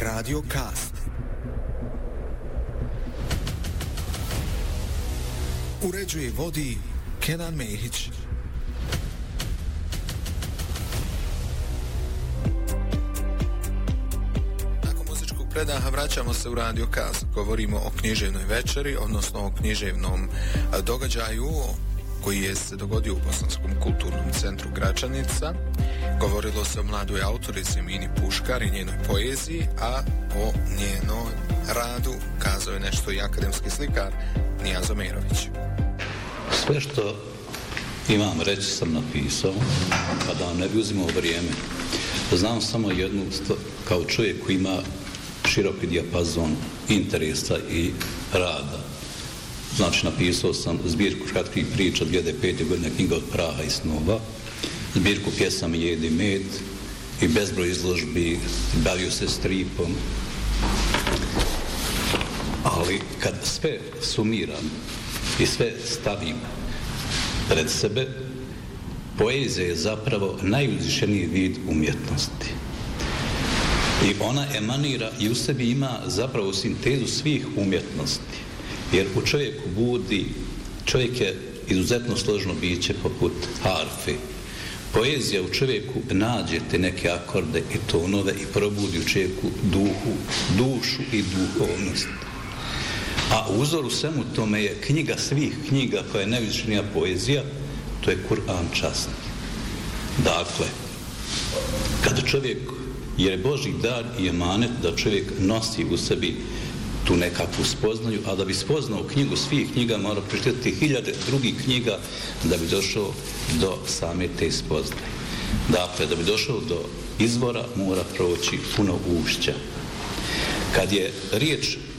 Radio Cast. Uređuje i vodi Kenan Mehić. Nakon muzičkog predaha vraćamo se u Radio Cast. Govorimo o književnoj večeri, odnosno o književnom događaju koji se dogodio u Bosanskom kulturnom centru Gračanica. Govorilo se o mladoj autorici Mini Puškar i njenoj poeziji, a o njenom radu kazao je nešto i akademski slikar Nijazo Merović. Sve što imam reći sam napisao, pa da vam ne bi uzimao vrijeme. Znam samo jednu stvar, kao čovjek koji ima široki dijapazon interesa i rada. Znači, napisao sam zbirku kratkih priča 2005. godine, knjiga od praha i snova, zbirku pjesama Jedi med i bezbroj izložbi, bavio se stripom. Ali kad sve sumiram i sve stavim pred sebe, poezija je zapravo najuzvišeniji vid umjetnosti. I ona emanira i u sebi ima zapravo sintezu svih umjetnosti. Jer u čovjeku budi, čovjek je izuzetno složno biće poput harfe. Poezija u čovjeku nađe te neke akorde i tonove i probudi u čovjeku dušu i duhovnost. A uzor u svemu tome je knjiga svih knjiga koja je najvišenija poezija, to je Kur'an časni. Dakle, kad čovjek, jer je Božji dar i emanet da čovjek nosi u sebi tu nekakvu spoznaju, a da bi spoznao knjigu svih knjiga mora pročitati hiljade drugih knjiga da bi došao do same te spoznaje. Dakle, da bi došao do izvora mora proći puno ušća. Kad je riječ